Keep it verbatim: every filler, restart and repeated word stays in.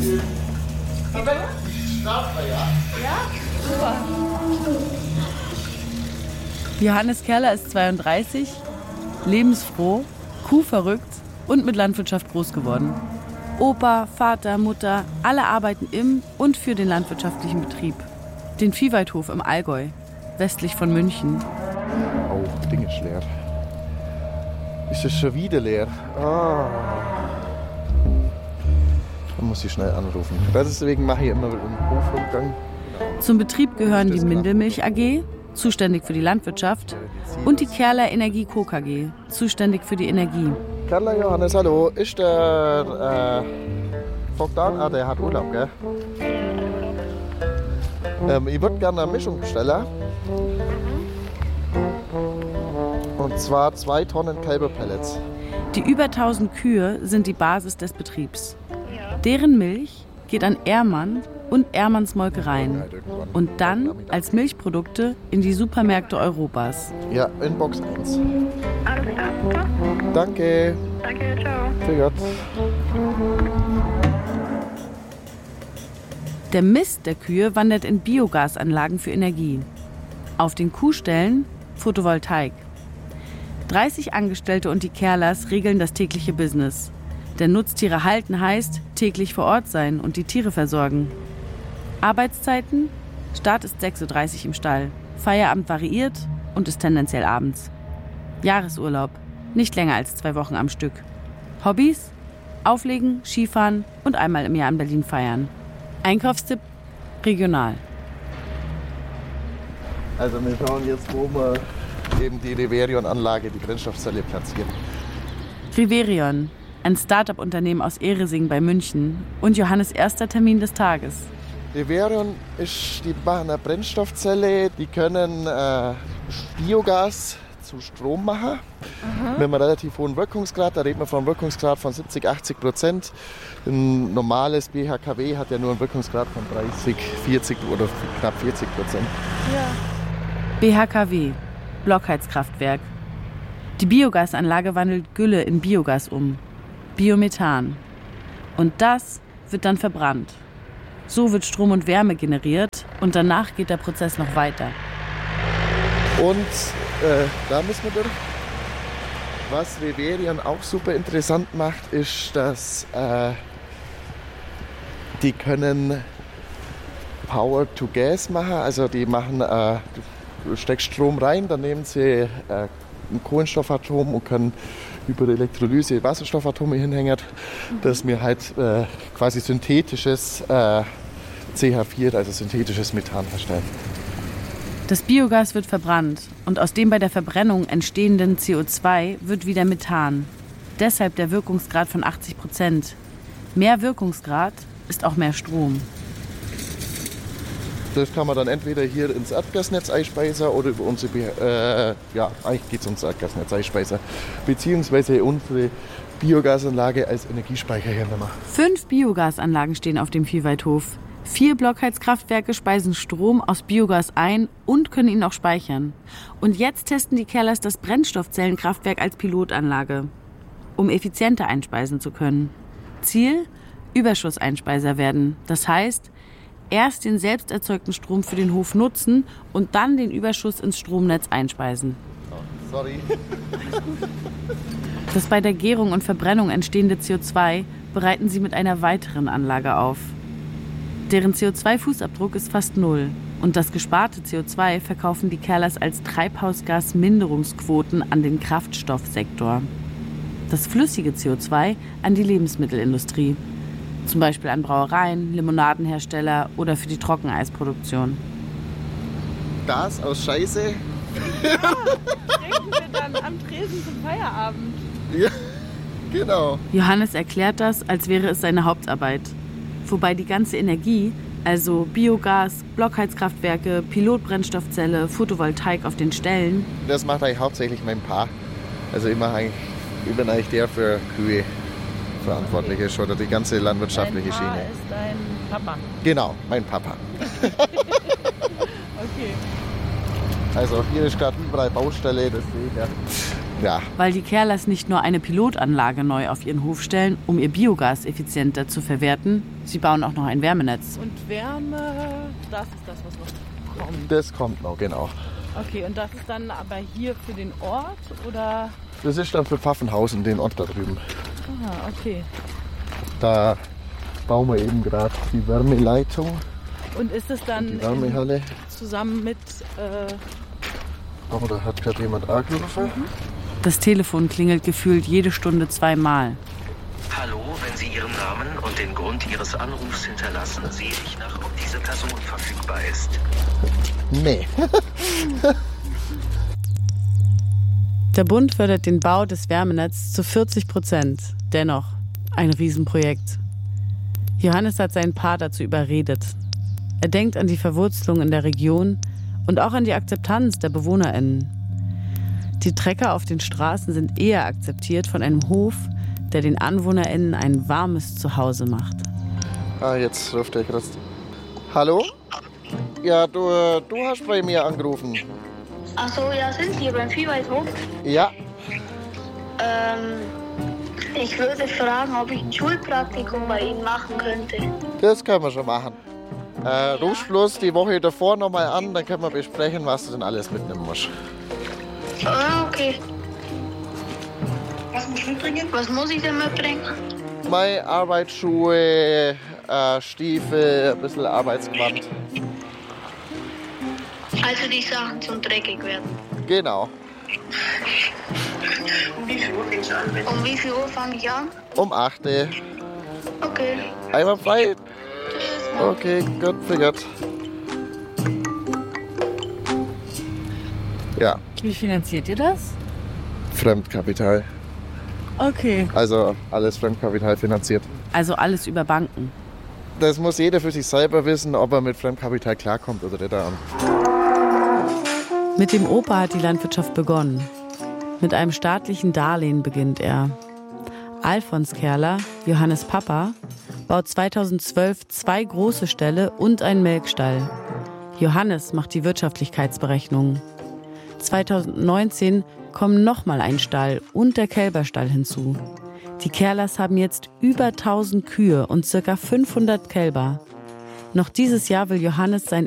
Johannes Kerler ist zweiunddreißig, lebensfroh, kuhverrückt und mit Landwirtschaft groß geworden. Opa, Vater, Mutter, alle arbeiten im und für den landwirtschaftlichen Betrieb. Den Viehweidhof im Allgäu, westlich von München. Oh, das Ding ist leer. Ist es schon wieder leer? Ah. Dann muss ich schnell anrufen. Deswegen mache ich immer einen Hofrundgang. Zum Betrieb gehören die Mindelmilch A G, zuständig für die Landwirtschaft, und die Kerler Energie Co. K G, zuständig für die Energie. Kerler Johannes, hallo. Ist der äh, Vogtan? Ah, der hat Urlaub, gell? Ähm, ich würde gerne eine Mischung bestellen. Und zwar zwei Tonnen Kälberpellets. Die über tausend Kühe sind die Basis des Betriebs. Deren Milch geht an Ehrmann und Ehrmanns Molkereien und dann als Milchprodukte in die Supermärkte Europas. Ja, in Box eins. Alles klar. Danke. Danke, ciao. Für Gott. Der Mist der Kühe wandert in Biogasanlagen für Energie. Auf den Kuhställen Photovoltaik. dreißig Angestellte und die Kerlers regeln das tägliche Business. Denn Nutztiere halten heißt täglich vor Ort sein und die Tiere versorgen. Arbeitszeiten? Start ist sechs Uhr dreißig im Stall. Feierabend variiert und ist tendenziell abends. Jahresurlaub? Nicht länger als zwei Wochen am Stück. Hobbys? Auflegen, Skifahren und einmal im Jahr in Berlin feiern. Einkaufstipp? Regional. Also wir schauen jetzt, wo wir eben die Riverion-Anlage, die Brennstoffzelle platzieren. Riverion, ein Start-up-Unternehmen aus Ehresing bei München und Johannes' erster Termin des Tages. Riverion ist die machen eine Brennstoffzelle, die können äh, Biogas zu Strom machen. Aha. Mit einem relativ hohen Wirkungsgrad, da reden wir von einem Wirkungsgrad von siebzig, achtzig Prozent. Ein normales B H K W hat ja nur einen Wirkungsgrad von dreißig, vierzig oder knapp vierzig Prozent. Ja. B H K W, Blockheizkraftwerk. Die Biogasanlage wandelt Gülle in Biogas um, Biomethan. Und das wird dann verbrannt. So wird Strom und Wärme generiert und danach geht der Prozess noch weiter. Und äh, da müssen wir durch. Was Riverion auch super interessant macht, ist, dass äh, die können Power to Gas machen. Also die machen, äh, du steckst Strom rein, dann nehmen sie äh, ein Kohlenstoffatom und können über die Elektrolyse Wasserstoffatome hinhängen, dass wir halt äh, quasi synthetisches äh, C H vier, also synthetisches Methan herstellen. Das Biogas wird verbrannt und aus dem bei der Verbrennung entstehenden C O zwei wird wieder Methan. Deshalb der Wirkungsgrad von achtzig Prozent. Mehr Wirkungsgrad ist auch mehr Strom. Das kann man dann entweder hier ins Erdgasnetz einspeisen oder über unsere, äh, ja, eigentlich geht es ums Erdgasnetz einspeisen, beziehungsweise unsere Biogasanlage als Energiespeicher hernehmen. Fünf Biogasanlagen stehen auf dem Viehweidhof. Vier Blockheizkraftwerke speisen Strom aus Biogas ein und können ihn auch speichern. Und jetzt testen die Kerlers das Brennstoffzellenkraftwerk als Pilotanlage, um effizienter einspeisen zu können. Ziel? Überschusseinspeiser werden. Das heißt, erst den selbst erzeugten Strom für den Hof nutzen und dann den Überschuss ins Stromnetz einspeisen. Oh, sorry. Das bei der Gärung und Verbrennung entstehende C O zwei bereiten sie mit einer weiteren Anlage auf. Deren C O zwei Fußabdruck ist fast null und das gesparte C O zwei verkaufen die Kerlers als Treibhausgasminderungsquoten an den Kraftstoffsektor. Das flüssige C O zwei an die Lebensmittelindustrie. Zum Beispiel an Brauereien, Limonadenhersteller oder für die Trockeneisproduktion. Gas aus Scheiße. Ja, trinken wir dann am Tresen zum Feierabend. Ja, genau. Johannes erklärt das, als wäre es seine Hauptarbeit. Wobei die ganze Energie, also Biogas, Blockheizkraftwerke, Pilotbrennstoffzelle, Photovoltaik auf den Ställen. Das macht eigentlich hauptsächlich mein Pa. Also ich, mache eigentlich, ich bin eigentlich der für Kühe verantwortlich ist oder die ganze landwirtschaftliche Dein Pa Schiene. ist dein Papa. Genau, mein Papa. Okay. Also hier ist gerade überall Baustelle, das sehe ich ja. Ja. Weil die Kerlers nicht nur eine Pilotanlage neu auf ihren Hof stellen, um ihr Biogas effizienter zu verwerten, sie bauen auch noch ein Wärmenetz. Und Wärme, das ist das, was noch kommt. Das kommt noch, genau. Okay, und das ist dann aber hier für den Ort oder? Das ist dann für Pfaffenhausen, den Ort da drüben. Ah, okay. Da bauen wir eben gerade die Wärmeleitung. Und ist es dann Die Wärmehalle. zusammen mit... Äh Oh, da hat gerade jemand angerufen. Das Telefon klingelt gefühlt jede Stunde zweimal. Hallo, wenn Sie Ihren Namen und den Grund Ihres Anrufs hinterlassen, sehe ich nach, ob diese Person verfügbar ist. Nee. Der Bund fördert den Bau des Wärmenetzes zu vierzig Prozent. Dennoch ein Riesenprojekt. Johannes hat seinen Paar dazu überredet. Er denkt an die Verwurzelung in der Region und auch an die Akzeptanz der BewohnerInnen. Die Trecker auf den Straßen sind eher akzeptiert von einem Hof, der den AnwohnerInnen ein warmes Zuhause macht. Ah, jetzt ruft der Christ. Hallo? Ja, du, du hast bei mir angerufen. Ach so, ja, sind Sie beim Viehwaldhof? Ja, Ähm, ich würde fragen, ob ich ein Schulpraktikum bei Ihnen machen könnte. das können wir schon machen. Äh, rufst bloß die Woche davor nochmal an, dann können wir besprechen, was du denn alles mitnehmen musst. Ah, okay. Was muss ich mitbringen? Was muss ich denn mitbringen? Meine Arbeitsschuhe, äh, Stiefel, ein bisschen Arbeitsgewand. Also die Sachen zum dreckig werden. Genau. Um wie viel Uhr fängst du an? Um wie viel Uhr fange ich an? Um acht. Okay. Einmal frei. Tschüss. Okay, gut, für Gott. Ja, Wie finanziert ihr das? Fremdkapital. Okay. Also alles Fremdkapital finanziert. Also alles über Banken. Das muss jeder für sich selber wissen, ob er mit Fremdkapital klarkommt oder nicht. Mit dem Opa hat die Landwirtschaft begonnen. Mit einem staatlichen Darlehen beginnt er. Alfons Kerler, Johannes Papa, baut zweitausendzwölf zwei große Ställe und einen Melkstall. Johannes macht die Wirtschaftlichkeitsberechnungen. zweitausendneunzehn kommen nochmal ein Stall und der Kälberstall hinzu. Die Kerlers haben jetzt über tausend Kühe und circa fünfhundert Kälber. Noch dieses Jahr will Johannes sein